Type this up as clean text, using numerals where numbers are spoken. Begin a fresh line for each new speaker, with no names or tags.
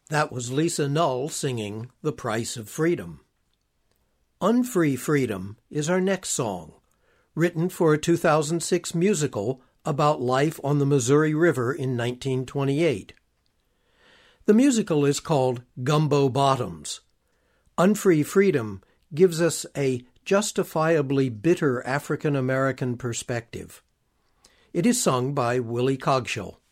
That was Lisa Null singing The Price of Freedom. Unfree Freedom is our next song, written for a 2006 musical about life on the Missouri River in 1928. The musical is called Gumbo Bottoms. Unfree Freedom gives us a justifiably bitter African-American perspective. It is sung by Willie Cogshall.